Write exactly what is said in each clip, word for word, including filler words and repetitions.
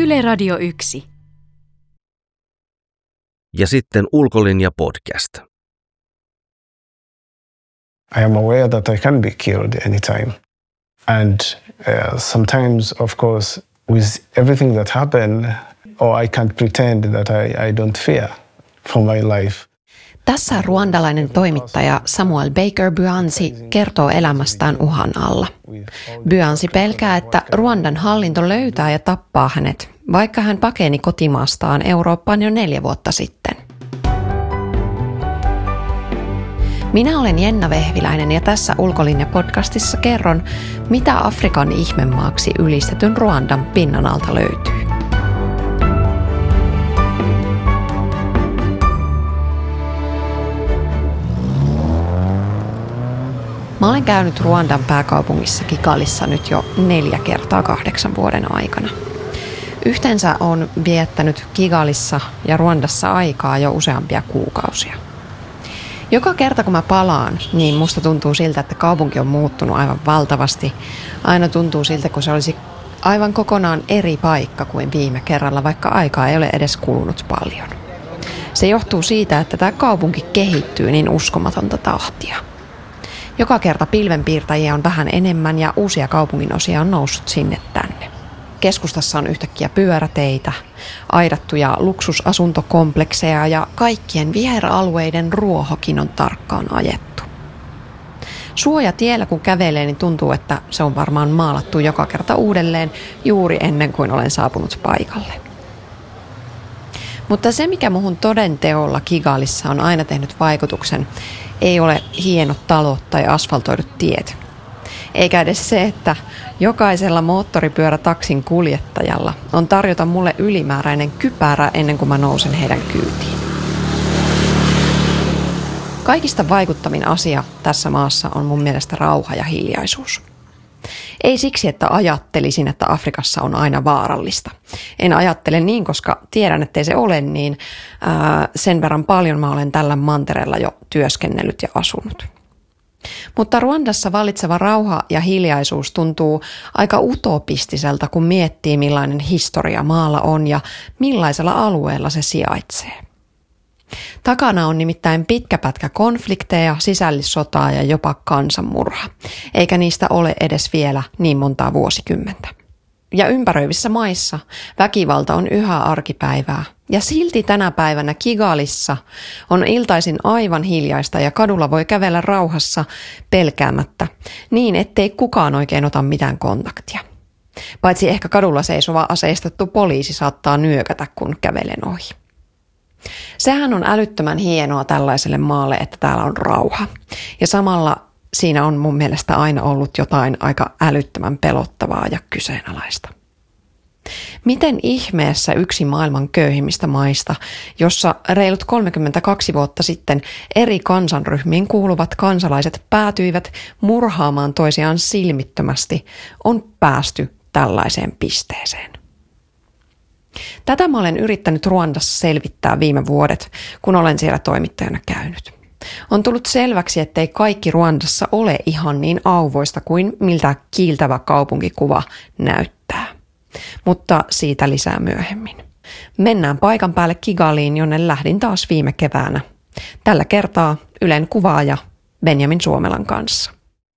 Yle Radio yksi. Ja sitten Ulkolinja podcast. I am aware that I can be killed anytime. And uh, sometimes, of course, with everything that happened, or I can't pretend that I, I don't fear for my life. Tässä ruandalainen toimittaja Samuel Baker Byansi kertoo elämästään uhan alla. Byansi pelkää, että Ruandan hallinto löytää ja tappaa hänet, vaikka hän pakeni kotimaastaan Eurooppaan jo neljä vuotta sitten. Minä olen Jenna Vehviläinen ja tässä Ulkolinja-podcastissa kerron, mitä Afrikan ihmemaaksi ylistetyn Ruandan pinnan alta löytyy. Mä olen käynyt Ruandan pääkaupungissa Kigalissa nyt jo neljä kertaa kahdeksan vuoden aikana. Yhteensä on viettänyt Kigalissa ja Ruandassa aikaa jo useampia kuukausia. Joka kerta kun mä palaan, niin musta tuntuu siltä, että kaupunki on muuttunut aivan valtavasti. Aina tuntuu siltä, kun se olisi aivan kokonaan eri paikka kuin viime kerralla, vaikka aikaa ei ole edes kulunut paljon. Se johtuu siitä, että tämä kaupunki kehittyy niin uskomatonta tahtia. Joka kerta pilvenpiirtäjiä on vähän enemmän ja uusia kaupunginosia on noussut sinne tänne. Keskustassa on yhtäkkiä pyöräteitä, aidattuja luksusasuntokomplekseja ja kaikkien viheralueiden ruohokin on tarkkaan ajettu. Suojatiellä kun kävelee, niin tuntuu, että se on varmaan maalattu joka kerta uudelleen juuri ennen kuin olen saapunut paikalle. Mutta se, mikä muhun todenteolla Kigalissa on aina tehnyt vaikutuksen, ei ole hienot talot tai asfaltoidut tiet. Eikä edes se, että jokaisella moottoripyörätaksin kuljettajalla on tarjota mulle ylimääräinen kypärä ennen kuin mä nousen heidän kyytiin. Kaikista vaikuttavin asia tässä maassa on mun mielestä rauha ja hiljaisuus. Ei siksi, että ajattelisin, että Afrikassa on aina vaarallista. En ajattele niin, koska tiedän, ettei se ole niin. Ää, sen verran paljon mä olen tällä mantereella jo työskennellyt ja asunut. Mutta Ruandassa vallitseva rauha ja hiljaisuus tuntuu aika utopistiselta, kun miettii millainen historia maalla on ja millaisella alueella se sijaitsee. Takana on nimittäin pitkä pätkä konflikteja, sisällissotaa ja jopa kansanmurha, eikä niistä ole edes vielä niin montaa vuosikymmentä. Ja ympäröivissä maissa väkivalta on yhä arkipäivää, ja silti tänä päivänä Kigalissa on iltaisin aivan hiljaista ja kadulla voi kävellä rauhassa pelkäämättä, niin ettei kukaan oikein ota mitään kontaktia. Paitsi ehkä kadulla seisova aseistettu poliisi saattaa nyökätä, kun kävelen ohi. Sehän on älyttömän hienoa tällaiselle maalle, että täällä on rauha. Ja samalla siinä on mun mielestä aina ollut jotain aika älyttömän pelottavaa ja kyseenalaista. Miten ihmeessä yksi maailman köyhimmistä maista, jossa reilut kolmekymmentäkaksi vuotta sitten eri kansanryhmiin kuuluvat kansalaiset päätyivät murhaamaan toisiaan silmittömästi, on päästy tällaiseen pisteeseen? Tätä mä olen yrittänyt Ruandassa selvittää viime vuodet, kun olen siellä toimittajana käynyt. On tullut selväksi, ettei kaikki Ruandassa ole ihan niin auvoista kuin miltä kiiltävä kaupunkikuva näyttää. Mutta siitä lisää myöhemmin. Mennään paikan päälle Kigaliin, jonne lähdin taas viime keväänä. Tällä kertaa Ylen kuvaaja Benjamin Suomelan kanssa.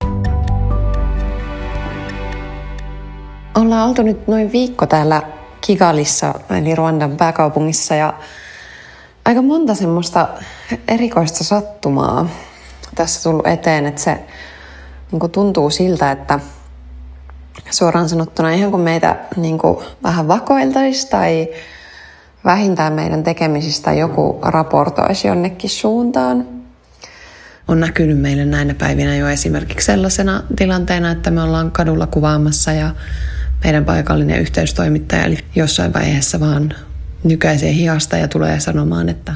Ollaan oltu nyt noin viikko täällä Kigalissa, eli Ruandan pääkaupungissa, ja aika monta semmoista erikoista sattumaa tässä tullut eteen, että se niin kuin tuntuu siltä, että suoraan sanottuna ihan kun meitä niin kuin vähän vakoiltaisi tai vähintään meidän tekemisistä joku raportoisi jonnekin suuntaan. On näkynyt meille näinä päivinä jo esimerkiksi sellaisena tilanteena, että me ollaan kadulla kuvaamassa ja meidän paikallinen yhteystoimittaja eli jossain vaiheessa vaan nykäisee hihasta ja tulee sanomaan, että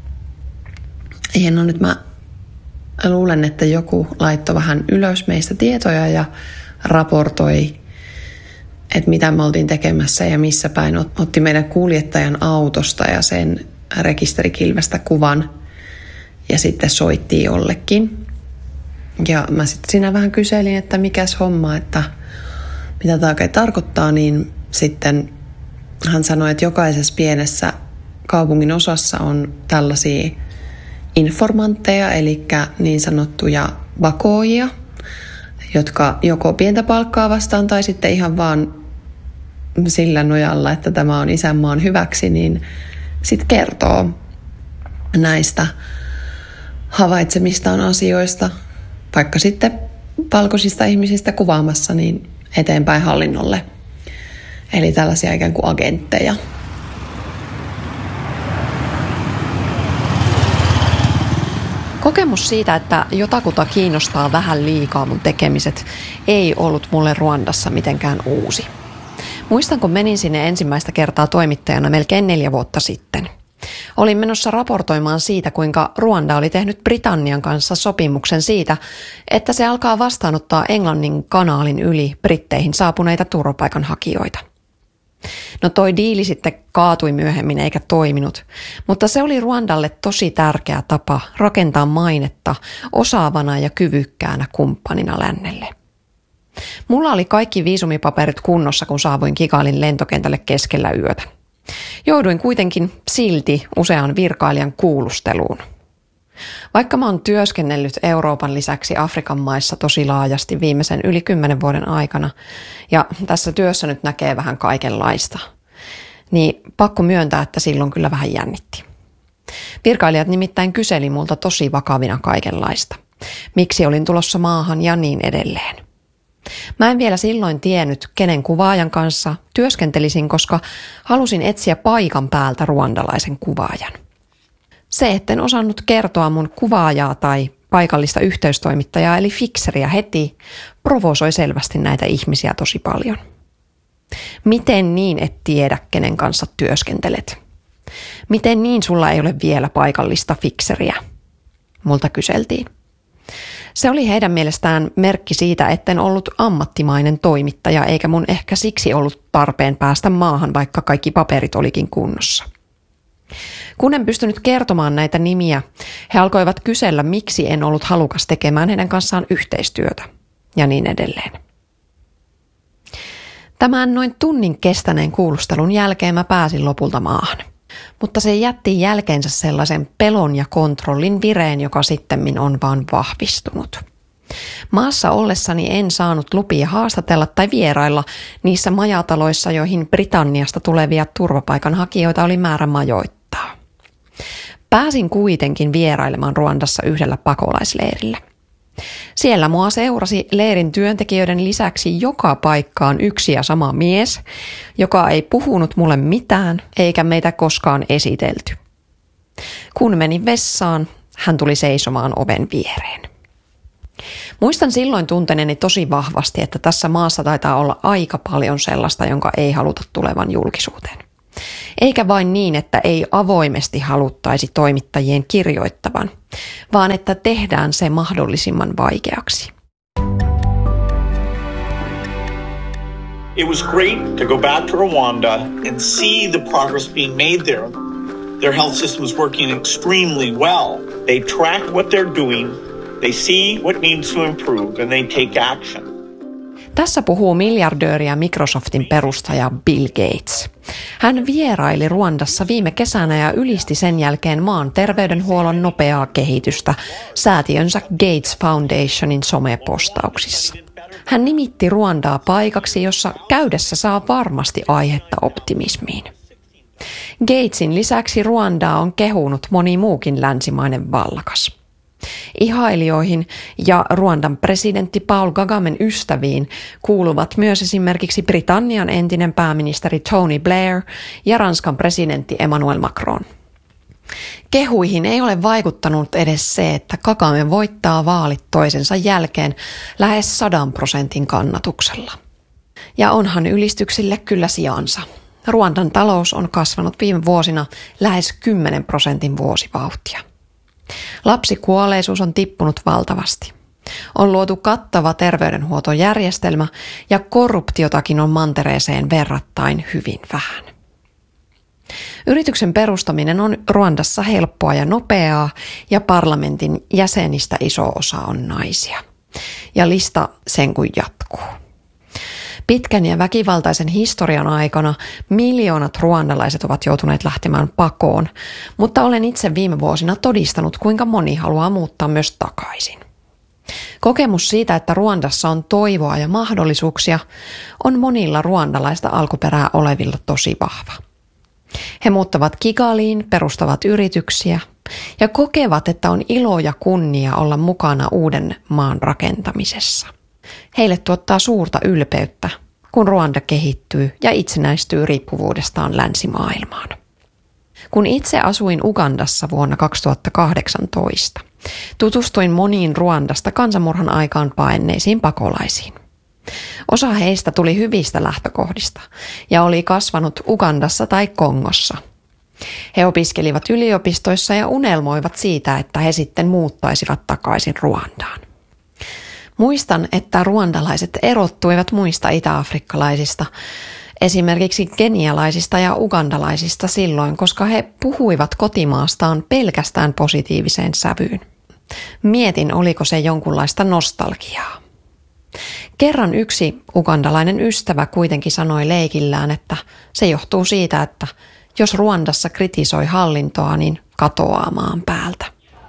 no nyt mä luulen, että joku laittoi vähän ylös meistä tietoja ja raportoi, että mitä me oltiin tekemässä ja missä päin. Otti meidän kuljettajan autosta ja sen rekisterikilvestä kuvan ja sitten soitti jollekin. Ja mä sitten siinä vähän kyselin, että mikäs homma, että mitä tämä oikein tarkoittaa, niin sitten hän sanoi, että jokaisessa pienessä kaupungin osassa on tällaisia informantteja, eli niin sanottuja vakoojia, jotka joko pientä palkkaa vastaan tai sitten ihan vaan sillä nojalla, että tämä on isänmaan hyväksi, niin sitten kertoo näistä havaitsemistaan asioista, vaikka sitten valkoisista ihmisistä kuvaamassa niin eteenpäin hallinnolle. Eli tällaisia ikään kuin agentteja. Kokemus siitä, että jotakuta kiinnostaa vähän liikaa mun tekemiset, ei ollut mulle Ruandassa mitenkään uusi. Muistan, kun menin sinne ensimmäistä kertaa toimittajana melkein neljä vuotta sitten. Olin menossa raportoimaan siitä, kuinka Ruanda oli tehnyt Britannian kanssa sopimuksen siitä, että se alkaa vastaanottaa Englannin kanaalin yli Britteihin saapuneita turvapaikanhakijoita. No toi diili sitten kaatui myöhemmin eikä toiminut, mutta se oli Ruandalle tosi tärkeä tapa rakentaa mainetta osaavana ja kyvykkäänä kumppanina lännelle. Mulla oli kaikki viisumipaperit kunnossa, kun saavuin Kigalin lentokentälle keskellä yötä. Jouduin kuitenkin silti usean virkailijan kuulusteluun. Vaikka mä oon työskennellyt Euroopan lisäksi Afrikan maissa tosi laajasti viimeisen yli kymmenen vuoden aikana, ja tässä työssä nyt näkee vähän kaikenlaista, niin pakko myöntää, että silloin kyllä vähän jännitti. Virkailijat nimittäin kyseli multa tosi vakavina kaikenlaista. Miksi olin tulossa maahan ja niin edelleen. Mä en vielä silloin tiennyt, kenen kuvaajan kanssa työskentelisin, koska halusin etsiä paikan päältä ruandalaisen kuvaajan. Se, etten osannut kertoa mun kuvaajaa tai paikallista yhteystoimittajaa eli fikseriä heti, provosoi selvästi näitä ihmisiä tosi paljon. Miten niin et tiedä, kenen kanssa työskentelet? Miten niin sulla ei ole vielä paikallista fikseriä? Multa kyseltiin. Se oli heidän mielestään merkki siitä, etten ollut ammattimainen toimittaja, eikä mun ehkä siksi ollut tarpeen päästä maahan, vaikka kaikki paperit olikin kunnossa. Kun en pystynyt kertomaan näitä nimiä, he alkoivat kysellä, miksi en ollut halukas tekemään heidän kanssaan yhteistyötä, ja niin edelleen. Tämän noin tunnin kestäneen kuulustelun jälkeen mä pääsin lopulta maahan. Mutta se jätti jälkeensä sellaisen pelon ja kontrollin vireen, joka sittemmin on vaan vahvistunut. Maassa ollessani en saanut lupia haastatella tai vierailla niissä majataloissa, joihin Britanniasta tulevia turvapaikanhakijoita oli määrä majoittaa. Pääsin kuitenkin vierailemaan Ruandassa yhdellä pakolaisleirillä. Siellä mua seurasi leirin työntekijöiden lisäksi joka paikkaan yksi ja sama mies, joka ei puhunut mulle mitään eikä meitä koskaan esitelty. Kun menin vessaan, hän tuli seisomaan oven viereen. Muistan silloin tunteneeni tosi vahvasti, että tässä maassa taitaa olla aika paljon sellaista, jonka ei haluta tulevan julkisuuteen. Eikä vain niin, että ei avoimesti haluttaisi toimittajien kirjoittavan, vaan että tehdään se mahdollisimman vaikeaksi. It was great to go back to Rwanda and see the progress being made there. Their health system is working extremely well. They track what they're doing, they see what needs to improve, and they take action. Tässä puhuu miljardööri ja Microsoftin perustaja Bill Gates. Hän vieraili Ruandassa viime kesänä ja ylisti sen jälkeen maan terveydenhuollon nopeaa kehitystä säätiönsä Gates Foundationin somepostauksissa. Hän nimitti Ruandaa paikaksi, jossa käydessä saa varmasti aihetta optimismiin. Gatesin lisäksi Ruandaa on kehunut moni muukin länsimainen vallakas. Ihailijoihin ja Ruandan presidentti Paul Kagamen ystäviin kuuluvat myös esimerkiksi Britannian entinen pääministeri Tony Blair ja Ranskan presidentti Emmanuel Macron. Kehuihin ei ole vaikuttanut edes se, että Kagame voittaa vaalit toisensa jälkeen lähes sadan prosentin kannatuksella. Ja onhan ylistyksille kyllä sijansa. Ruandan talous on kasvanut viime vuosina lähes kymmenen prosentin vuosivauhtia. Lapsikuolleisuus on tippunut valtavasti. On luotu kattava terveydenhuoltojärjestelmä ja korruptiotakin on mantereeseen verrattain hyvin vähän. Yrityksen perustaminen on Ruandassa helppoa ja nopeaa ja parlamentin jäsenistä iso osa on naisia. Ja lista sen kuin jatkuu. Pitkän ja väkivaltaisen historian aikana miljoonat ruandalaiset ovat joutuneet lähtemään pakoon, mutta olen itse viime vuosina todistanut, kuinka moni haluaa muuttaa myös takaisin. Kokemus siitä, että Ruandassa on toivoa ja mahdollisuuksia, on monilla ruandalaista alkuperää olevilla tosi vahva. He muuttavat Kigaliin, perustavat yrityksiä ja kokevat, että on ilo ja kunnia olla mukana uuden maan rakentamisessa. Heille tuottaa suurta ylpeyttä, kun Ruanda kehittyy ja itsenäistyy riippuvuudestaan länsimaailmaan. Kun itse asuin Ugandassa vuonna kaksituhattakahdeksantoista, tutustuin moniin Ruandasta kansanmurhan aikaan paenneisiin pakolaisiin. Osa heistä tuli hyvistä lähtökohdista ja oli kasvanut Ugandassa tai Kongossa. He opiskelivat yliopistoissa ja unelmoivat siitä, että he sitten muuttaisivat takaisin Ruandaan. Muistan, että ruandalaiset erottuivat muista itä-afrikkalaisista, esimerkiksi kenialaisista ja ugandalaisista silloin, koska he puhuivat kotimaastaan pelkästään positiiviseen sävyyn. Mietin, oliko se jonkunlaista nostalgiaa. Kerran yksi ugandalainen ystävä kuitenkin sanoi leikillään, että se johtuu siitä, että jos Ruandassa kritisoi hallintoa, niin katoaa maan päältä.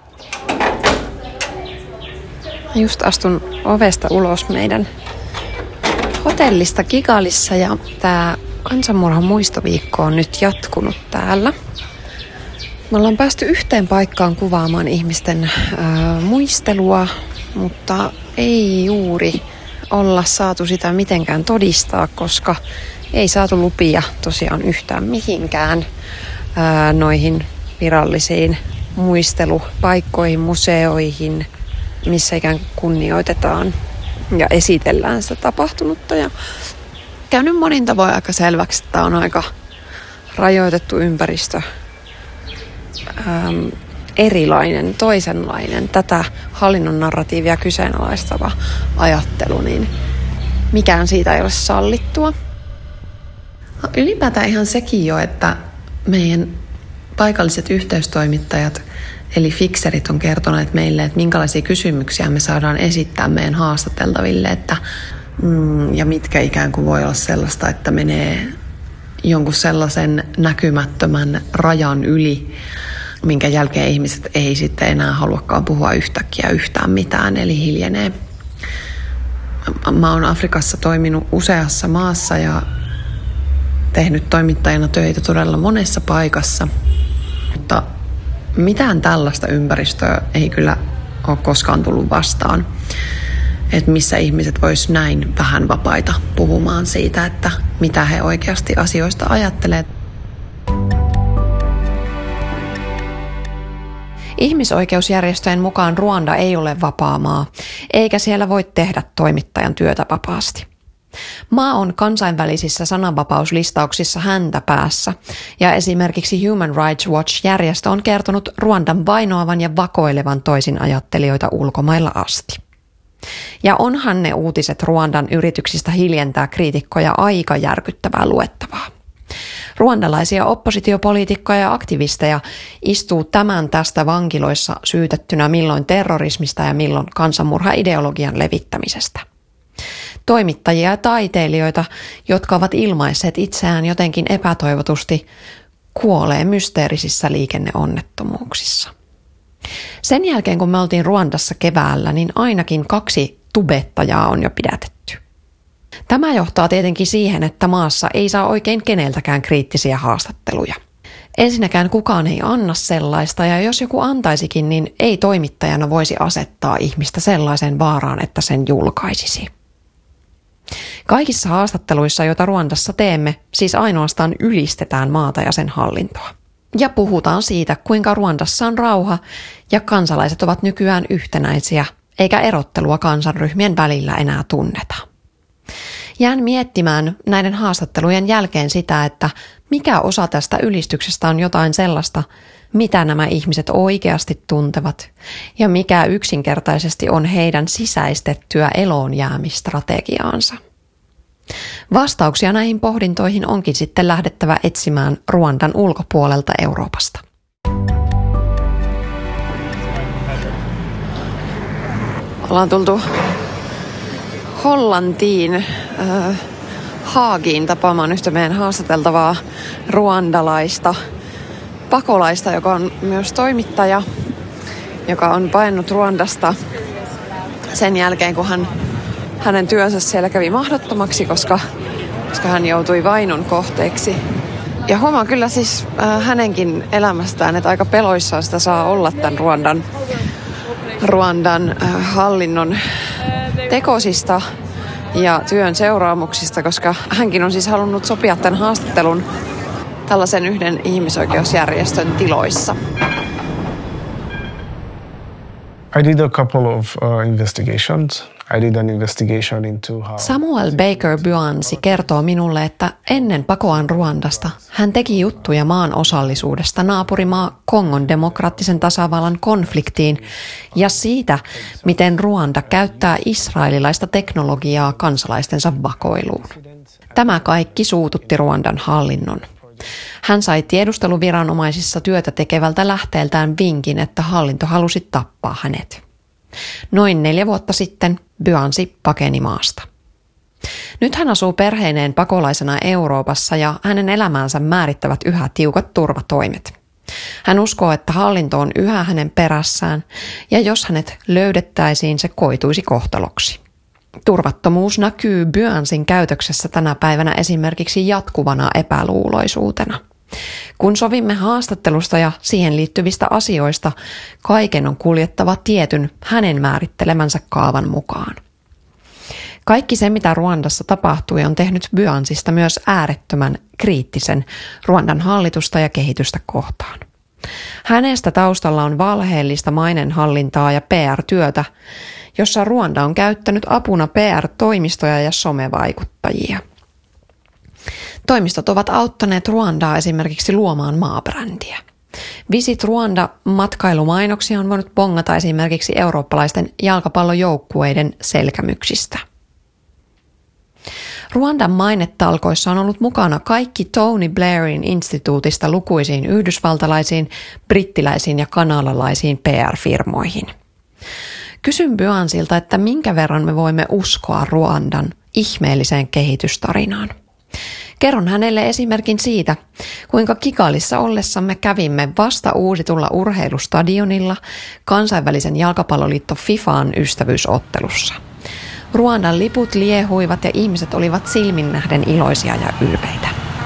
Just astun ovesta ulos meidän hotellista Kigalissa ja tämä kansanmurhan muistoviikko on nyt jatkunut täällä. Me ollaan päästy yhteen paikkaan kuvaamaan ihmisten äh, muistelua, mutta ei juuri olla saatu sitä mitenkään todistaa, koska ei saatu lupia tosiaan yhtään mihinkään ää, noihin virallisiin muistelupaikkoihin, museoihin, missä ikään kunnioitetaan ja esitellään sitä tapahtunutta. Ja käynyt monin tavoin aika selväksi, että tämä on aika rajoitettu ympäristö, ähm, erilainen, toisenlainen, tätä hallinnon narratiivia kyseenalaistava ajattelu, niin mikään siitä ei ole sallittua. Ylipäätään ihan sekin jo, että meidän paikalliset yhteystoimittajat, eli fikserit, on kertoneet meille, että minkälaisia kysymyksiä me saadaan esittää meidän haastateltaville, että, mm, ja mitkä ikään kuin voi olla sellaista, että menee jonkun sellaisen näkymättömän rajan yli, minkä jälkeen ihmiset ei sitten enää haluakaan puhua yhtäkkiä yhtään mitään, eli hiljenee. Mä oon Afrikassa toiminut useassa maassa ja tehnyt toimittajana töitä todella monessa paikassa, mutta mitään tällaista ympäristöä ei kyllä ole koskaan tullut vastaan, että missä ihmiset vois näin vähän vapaita puhumaan siitä, että mitä he oikeasti asioista ajattelee. Ihmisoikeusjärjestöjen mukaan Ruanda ei ole vapaa maa, eikä siellä voi tehdä toimittajan työtä vapaasti. Maa on kansainvälisissä sananvapauslistauksissa häntä päässä, ja esimerkiksi Human Rights Watch-järjestö on kertonut Ruandan vainoavan ja vakoilevan toisin ajattelijoita ulkomailla asti. Ja onhan ne uutiset Ruandan yrityksistä hiljentää kriitikkoja aika järkyttävää luettavaa. Ruandalaisia oppositiopoliitikkoja ja aktivisteja istuu tämän tästä vankiloissa syytettynä milloin terrorismista ja milloin kansanmurhaideologian levittämisestä. Toimittajia ja taiteilijoita, jotka ovat ilmaisseet itseään jotenkin epätoivotusti, kuolee mysteerisissä liikenneonnettomuuksissa. Sen jälkeen, kun me oltiin Ruandassa keväällä, niin ainakin kaksi tubettajaa on jo pidätetty. Tämä johtaa tietenkin siihen, että maassa ei saa oikein keneltäkään kriittisiä haastatteluja. Ensinnäkään kukaan ei anna sellaista, ja jos joku antaisikin, niin ei toimittajana voisi asettaa ihmistä sellaiseen vaaraan, että sen julkaisisi. Kaikissa haastatteluissa, joita Ruandassa teemme, siis ainoastaan ylistetään maata ja sen hallintoa. Ja puhutaan siitä, kuinka Ruandassa on rauha ja kansalaiset ovat nykyään yhtenäisiä, eikä erottelua kansanryhmien välillä enää tunneta. Jään miettimään näiden haastattelujen jälkeen sitä, että mikä osa tästä ylistyksestä on jotain sellaista, mitä nämä ihmiset oikeasti tuntevat, ja mikä yksinkertaisesti on heidän sisäistettyä eloonjäämistrategiaansa. Vastauksia näihin pohdintoihin onkin sitten lähdettävä etsimään Ruandan ulkopuolelta Euroopasta. Ollaan tultu Hollantiin äh, Haagiin tapaamaan yhtä meidän haastateltavaa ruandalaista pakolaista, joka on myös toimittaja, joka on paennut Ruandasta sen jälkeen, kun hän, hänen työnsä siellä kävi mahdottomaksi, koska, koska hän joutui vainon kohteeksi. Ja huomaan kyllä siis äh, hänenkin elämästään, että aika peloissaan sitä saa olla tämän Ruandan, Ruandan äh, hallinnon tekosista ja työn seuraamuksista, koska hänkin on siis halunnut sopia tämän haastattelun tällaisen yhden ihmisoikeusjärjestön tiloissa. I did a couple of uh, investigations. I did an investigation into how... Samuel Baker Byansi kertoo minulle, että ennen pakoaan Ruandasta hän teki juttuja maan osallisuudesta naapurimaa Kongon demokraattisen tasavallan konfliktiin ja siitä, miten Ruanda käyttää israelilaista teknologiaa kansalaistensa vakoiluun. Tämä kaikki suututti Ruandan hallinnon. Hän sai tiedusteluviranomaisissa työtä tekevältä lähteeltään vinkin, että hallinto halusi tappaa hänet. Noin neljä vuotta sitten Byansi pakeni maasta. Nyt hän asuu perheineen pakolaisena Euroopassa ja hänen elämäänsä määrittävät yhä tiukat turvatoimet. Hän uskoo, että hallinto on yhä hänen perässään ja jos hänet löydettäisiin, se koituisi kohtaloksi. Turvattomuus näkyy Byansin käytöksessä tänä päivänä esimerkiksi jatkuvana epäluuloisuutena. Kun sovimme haastattelusta ja siihen liittyvistä asioista, kaiken on kuljettava tietyn hänen määrittelemänsä kaavan mukaan. Kaikki se, mitä Ruandassa tapahtui, on tehnyt Byansista myös äärettömän kriittisen Ruandan hallitusta ja kehitystä kohtaan. Hänestä taustalla on valheellista mainenhallintaa ja P R-työtä, jossa Ruanda on käyttänyt apuna P R-toimistoja ja somevaikuttajia. Toimistot ovat auttaneet Ruandaa esimerkiksi luomaan maabrändiä. Visit Ruanda-matkailumainoksia on voinut bongata esimerkiksi eurooppalaisten jalkapallojoukkueiden selkämyksistä. Ruandan mainetalkoissa on ollut mukana kaikki Tony Blairin instituutista lukuisiin yhdysvaltalaisiin, brittiläisiin ja kanadalaisiin P R-firmoihin. Kysyn Byansilta, että minkä verran me voimme uskoa Ruandan ihmeelliseen kehitystarinaan. Kerron hänelle esimerkin siitä, kuinka Kigalissa ollessamme kävimme vasta uusitulla urheilustadionilla kansainvälisen jalkapalloliitto FIFAn ystävyysottelussa. Ruandan liput liehuivat ja ihmiset olivat silmin nähden iloisia ja ylpeitä.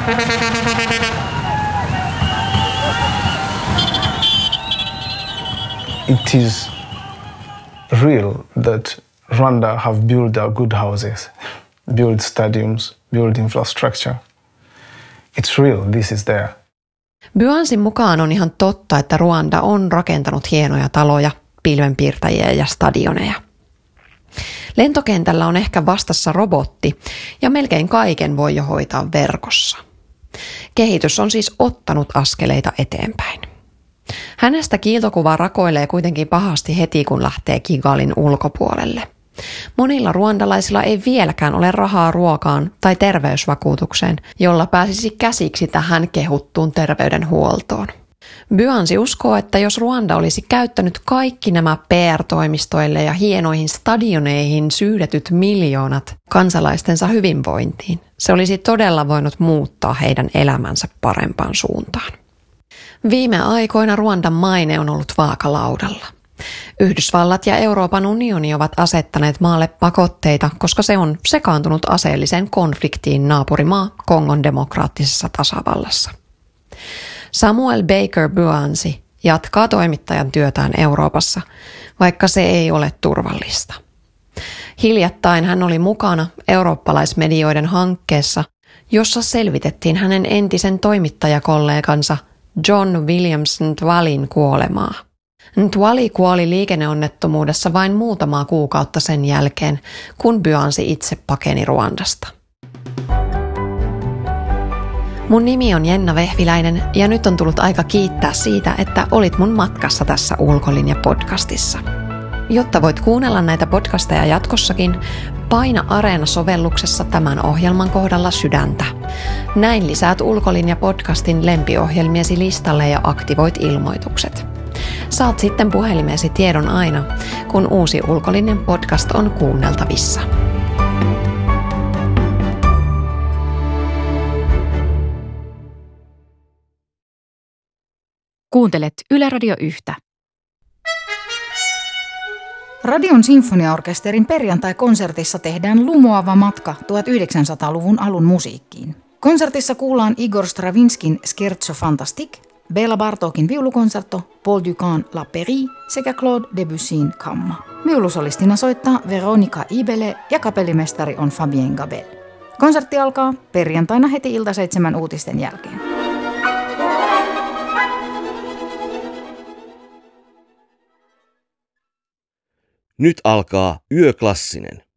It is real that Rwanda have built our good houses, built stadiums, built infrastructure. It's real, this is there. Byansin mukaan on ihan totta, että Ruanda on rakentanut hienoja taloja, pilvenpiirtäjiä ja stadioneja. Lentokentällä on ehkä vastassa robotti ja melkein kaiken voi jo hoitaa verkossa. Kehitys on siis ottanut askeleita eteenpäin. Hänestä kiiltokuva rakoilee kuitenkin pahasti heti, kun lähtee Kigalin ulkopuolelle. Monilla ruandalaisilla ei vieläkään ole rahaa ruokaan tai terveysvakuutukseen, jolla pääsisi käsiksi tähän kehuttuun terveydenhuoltoon. Byansi uskoo, että jos Ruanda olisi käyttänyt kaikki nämä P R-toimistoille ja hienoihin stadioneihin syydetyt miljoonat kansalaistensa hyvinvointiin, se olisi todella voinut muuttaa heidän elämänsä parempaan suuntaan. Viime aikoina Ruandan maine on ollut vaakalaudalla. Yhdysvallat ja Euroopan unioni ovat asettaneet maalle pakotteita, koska se on sekaantunut aseelliseen konfliktiin naapurimaa Kongon demokraattisessa tasavallassa. Samuel Baker Byansi jatkaa toimittajan työtään Euroopassa, vaikka se ei ole turvallista. Hiljattain hän oli mukana eurooppalaismedioiden hankkeessa, jossa selvitettiin hänen entisen toimittajakollegansa John Williams Ntwalin kuolemaa. Ntwali kuoli liikenneonnettomuudessa vain muutamaa kuukautta sen jälkeen, kun Byansi itse pakeni Ruandasta. Mun nimi on Jenna Vehviläinen ja nyt on tullut aika kiittää siitä, että olit mun matkassa tässä Ulkolinja-podcastissa. Jotta voit kuunnella näitä podcasteja jatkossakin, paina Areena-sovelluksessa tämän ohjelman kohdalla sydäntä. Näin lisäät Ulkolinja-podcastin lempiohjelmiesi listalle ja aktivoit ilmoitukset. Saat sitten puhelimeesi tiedon aina, kun uusi Ulkolinjan podcast on kuunneltavissa. Kuuntelet Yle Radio Yhtä. Radion sinfoniaorkesterin perjantai-konsertissa tehdään lumoava matka tuhatyhdeksänsataaluvun alun musiikkiin. Konsertissa kuullaan Igor Stravinskin Scherzo Fantastique, Béla Bartokin viulukonsertto, Paul Ducan La Péri sekä Claude Debussyn kamma. Viulusolistina soittaa Veronika Ibele ja kapellimestari on Fabien Gabel. Konsertti alkaa perjantaina heti ilta seitsemän uutisten jälkeen. Nyt alkaa Yöklassinen.